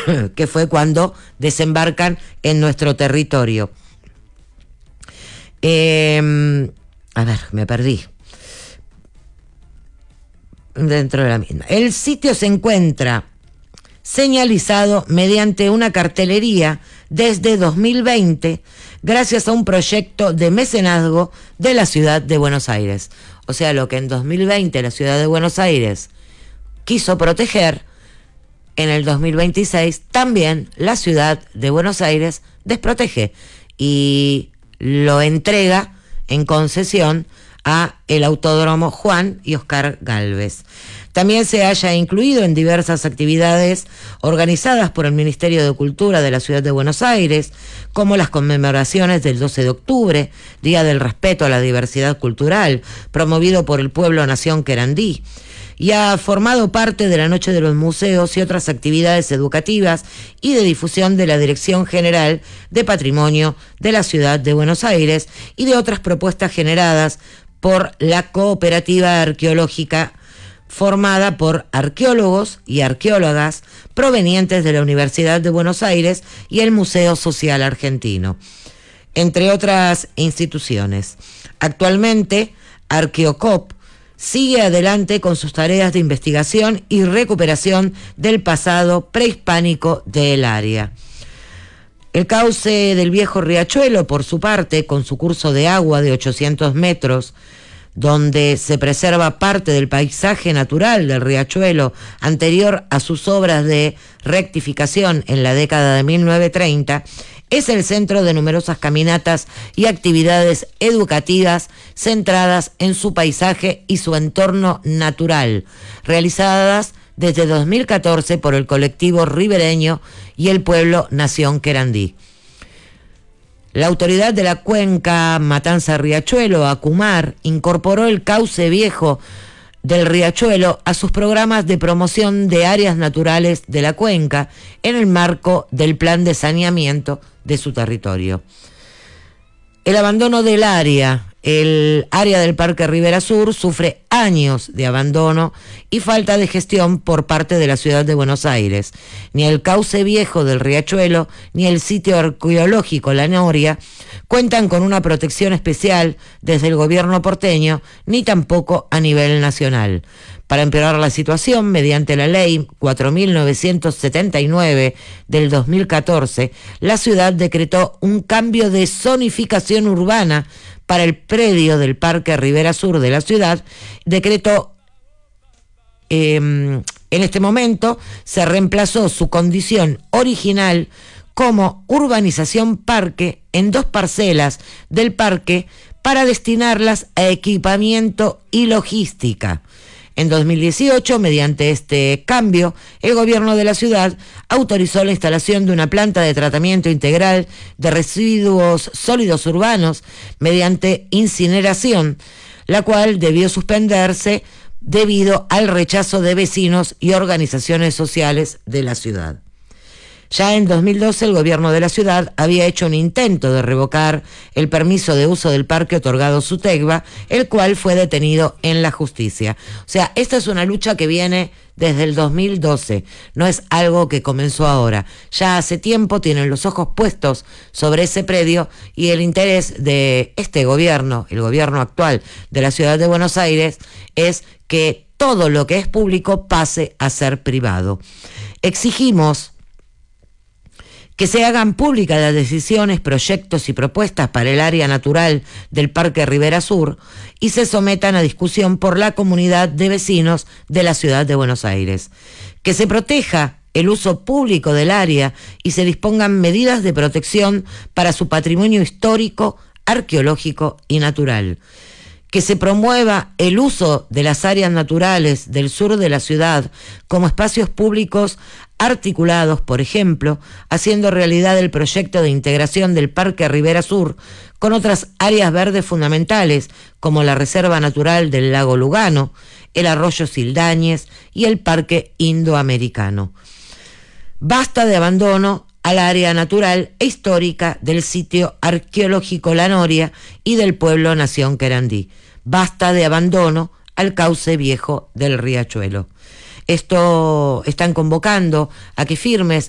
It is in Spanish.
que fue cuando desembarcan en nuestro territorio. A ver, me perdí. Dentro de la misma. El sitio se encuentra señalizado mediante una cartelería desde 2020 gracias a un proyecto de mecenazgo de la ciudad de Buenos Aires. O sea, lo que en 2020 la ciudad de Buenos Aires quiso proteger, en el 2026 también la ciudad de Buenos Aires desprotege y lo entrega en concesión a el Autódromo Juan y Oscar Gálvez. También se haya incluido en diversas actividades organizadas por el Ministerio de Cultura de la Ciudad de Buenos Aires, como las conmemoraciones del 12 de octubre, Día del Respeto a la Diversidad Cultural, promovido por el Pueblo Nación Querandí, y ha formado parte de la Noche de los Museos y otras actividades educativas y de difusión de la Dirección General de Patrimonio de la Ciudad de Buenos Aires y de otras propuestas generadas por la Cooperativa Arqueológica, formada por arqueólogos y arqueólogas provenientes de la Universidad de Buenos Aires y el Museo Social Argentino, entre otras instituciones. Actualmente, Arqueocop sigue adelante con sus tareas de investigación y recuperación del pasado prehispánico del área. El cauce del viejo riachuelo, por su parte, con su curso de agua de 800 metros, donde se preserva parte del paisaje natural del riachuelo anterior a sus obras de rectificación en la década de 1930, es el centro de numerosas caminatas y actividades educativas centradas en su paisaje y su entorno natural, realizadas desde 2014 por el colectivo ribereño y el pueblo Nación Querandí. La autoridad de la cuenca Matanza-Riachuelo, ACUMAR, incorporó el cauce viejo del riachuelo a sus programas de promoción de áreas naturales de la cuenca en el marco del plan de saneamiento de su territorio. El abandono del área. El área del Parque Rivera Sur sufre años de abandono y falta de gestión por parte de la ciudad de Buenos Aires. Ni el cauce viejo del riachuelo ni el sitio arqueológico La Noria cuentan con una protección especial desde el gobierno porteño, ni tampoco a nivel nacional. Para empeorar la situación, mediante la ley 4.979 del 2014, la ciudad decretó un cambio de zonificación urbana para el predio del Parque Rivera Sur de la ciudad. Decretó, en este momento, se reemplazó su condición original como urbanización parque en 2 parcelas del parque para destinarlas a equipamiento y logística. En 2018, mediante este cambio, el gobierno de la ciudad autorizó la instalación de una planta de tratamiento integral de residuos sólidos urbanos mediante incineración, la cual debió suspenderse debido al rechazo de vecinos y organizaciones sociales de la ciudad. Ya en 2012 el gobierno de la ciudad había hecho un intento de revocar el permiso de uso del parque otorgado a Sutegba, el cual fue detenido en la justicia. O sea, esta es una lucha que viene desde el 2012, no es algo que comenzó ahora. Ya hace tiempo tienen los ojos puestos sobre ese predio y el interés de este gobierno, el gobierno actual de la ciudad de Buenos Aires, es que todo lo que es público pase a ser privado. Exigimos que se hagan públicas las decisiones, proyectos y propuestas para el área natural del Parque Rivera Sur y se sometan a discusión por la comunidad de vecinos de la ciudad de Buenos Aires. Que se proteja el uso público del área y se dispongan medidas de protección para su patrimonio histórico, arqueológico y natural. Que se promueva el uso de las áreas naturales del sur de la ciudad como espacios públicos articulados, por ejemplo, haciendo realidad el proyecto de integración del Parque Rivera Sur con otras áreas verdes fundamentales, como la Reserva Natural del Lago Lugano, el Arroyo Sildañez y el Parque Indoamericano. Basta de abandono al área natural e histórica del sitio arqueológico La Noria y del pueblo Nación Querandí. Basta de abandono al cauce viejo del riachuelo. Esto están convocando a que firmes